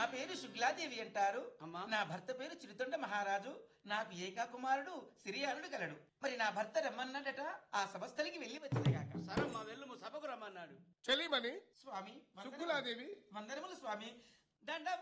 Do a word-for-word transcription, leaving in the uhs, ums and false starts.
పేరు శుక్లాదేవి అంటారు. అమ్మా. నా భర్త పేరు చిరుతొండ మహారాజు. నాకు ఏకా కుమారుడు సిరియాలుడు గలడు. మరి నా భర్త రమ్మన్నాడట. ఆ సభస్థలికి వెళ్లి వచ్చినగాక. సరమ్మా వెళ్ళు, సభకు రమ్మన్నాడు. చెలిమని స్వామి వందనములు. శుక్లాదేవి వందనములు స్వామి. దండము